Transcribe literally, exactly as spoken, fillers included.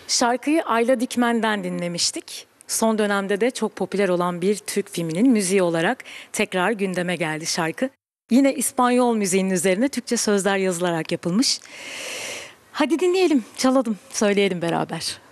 Şarkıyı Ayla Dikmen'den dinlemiştik. Son dönemde de çok popüler olan bir Türk filminin müziği olarak tekrar gündeme geldi şarkı. Yine İspanyol müziğinin üzerine Türkçe sözler yazılarak yapılmış. Hadi dinleyelim, çalalım, söyleyelim beraber.